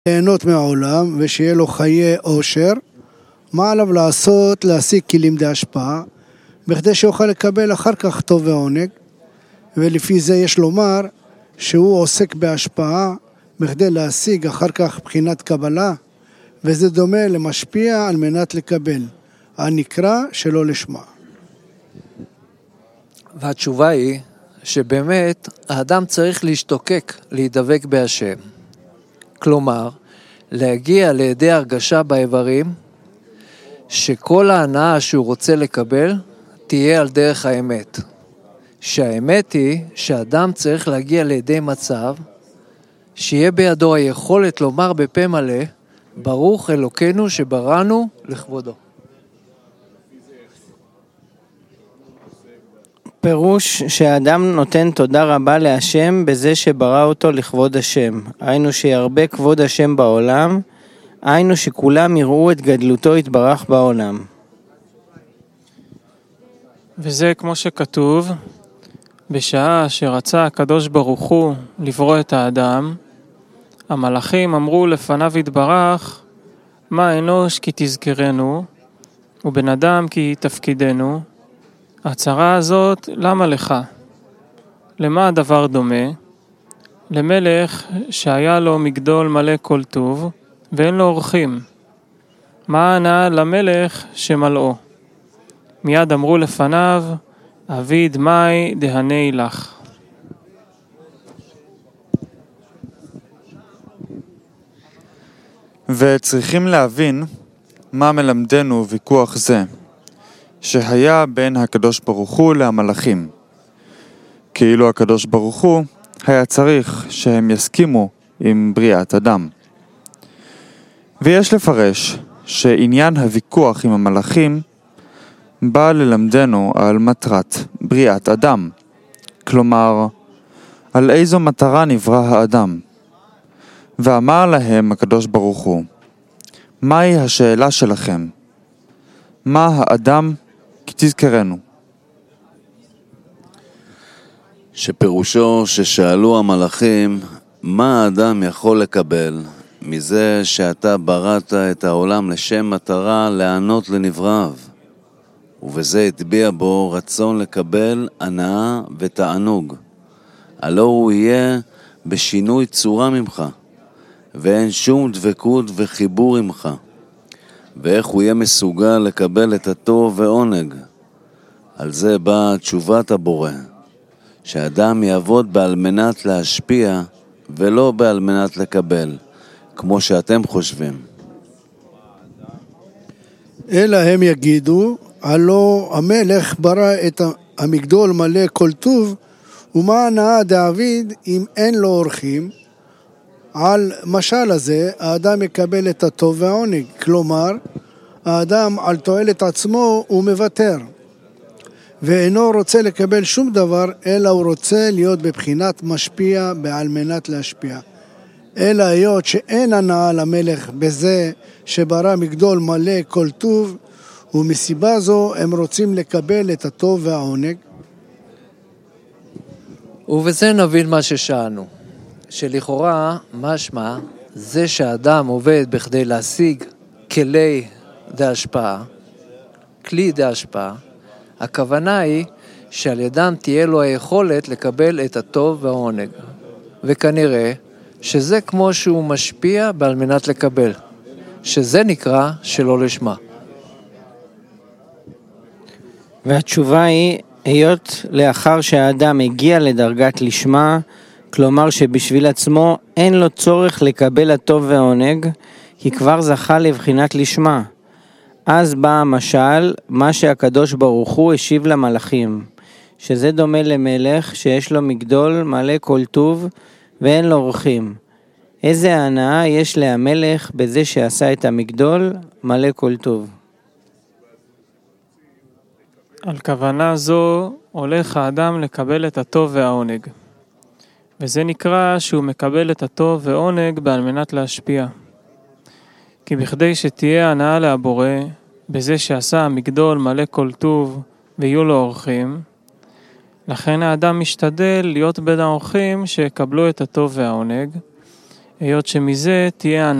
ליהנות מהעולם ושיהיה לו חיי עושר, מה עליו לעשות? להשיג כלים דהשפעה, בכדי שיוכל לקבל אחר כך טוב ועונג, ולפי זה יש לומר שהוא עוסק בהשפעה, בכדי להשיג אחר כך בחינת קבלה, וזה דומה למשפיע על מנת לקבל, הנקרא שלא לשמה. והתשובה היא שבאמת האדם צריך להשתוקק, להידבק בהשם. כלומר, להגיע לידי הרגשה באיברים, שכל ההנאה שהוא רוצה לקבל תהיה על דרך האמת. שהאמת היא שאדם צריך להגיע לידי מצב, שיהיה בידו היכולת לומר בפה מלא, ברוך אלוקינו שבראנו לכבודו. פירוש שהאדם נותן תודה רבה להשם בזה שברא אותו לכבוד השם. היינו שירבה כבוד השם בעולם, היינו שכולם יראו את גדלותו יתברך בעולם. וזה כמו שכתוב, בשעה שרצה הקדוש ברוך הוא לברוא את האדם, המלאכים אמרו לפניו יתברך, מה אנוש כי תזכרנו, ובן אדם כי תפקידנו. ההצהרה הזאת, למה לך? למה הדבר דומה? למלך שהיה לו מגדול מלא כל טוב, ואין לו אורחים. מה ענה למלך שמלאו? מיד אמרו לפניו, אביד מאי דהני לך. וצריכים להבין מה מלמדנו ויכוח זה, שהיה בין הקדוש ברוך הוא למלאכים. כאילו הקדוש ברוך הוא היה צריך שהם יסכימו עם בריאת אדם. ויש לפרש שעניין הוויכוח עם המלאכים בא ללמדנו על מטרת בריאת אדם. כלומר, על איזו מטרה נברא האדם. ואמר להם הקדוש ברוך הוא, מהי השאלה שלכם? מה האדם כי תזכרנו? שפירושו ששאלו המלאכים, מה האדם יכול לקבל מזה שאתה בראת את העולם לשם מטרה לענות לנבראיו? ובזה הטביע בו רצון לקבל הנאה ותענוג. הלא הוא יהיה בשינוי צורה ממך, ואין שום דבקות וחיבור ממך. ואיך הוא יהיה מסוגל לקבל את הטוב ועונג? על זה באה תשובת הבורא, שאדם יעבוד בעל מנת להשפיע ולא בעל מנת לקבל, כמו שאתם חושבים. אלא הם יגידו, הלא המלך ברא את המגדול מלא כל טוב, ומה הנאה דאביד אם אין לו אורחים? על משל הזה האדם יקבל את הטוב והעונג, כלומר האדם על תועלת עצמו הוא מוותר ואינו רוצה לקבל שום דבר, אלא הוא רוצה להיות בבחינת משפיע בעל מנת להשפיע. אלא היות שאין הנאה למלך בזה שברא מגדול מלא כל טוב, ומסיבה זו הם רוצים לקבל את הטוב והעונג. ובזה נבין מה ששאלנו, שלכאורה משמע זה שהאדם עובד בכדי להשיג כלי דהשפעה, כלי דהשפעה, הכוונה היא שעל ידם תהיה לו היכולת לקבל את הטוב והעונג, וכנראה שזה כמו שהוא משפיע בעל מנת לקבל, שזה נקרא שלא לשמה. והתשובה היא, היות לאחר שהאדם הגיע לדרגת לשמה, כלומר שבשביל עצמו אין לו צורך לקבל הטוב והעונג, כי כבר זכה לבחינת לשמה. אז בא המשל, מה שהקדוש ברוך הוא השיב למלאכים, שזה דומה למלך שיש לו מגדול מלא כל טוב ואין לו אורחים. איזה הנאה יש להמלך בזה שעשה את המגדול מלא כל טוב. על כוונה זו הולך האדם לקבל את הטוב והעונג. וזה נקרא שהוא מקבל את הטוב ועונג בעל מנת להשפיע. כי בכדי שתהיה הנאה להבורא, בזה שעשה המגדול מלא כל טוב ויהיו לו אורחים, לכן האדם משתדל להיות בין האורחים שיקבלו את הטוב והעונג, היות שמזה תהיה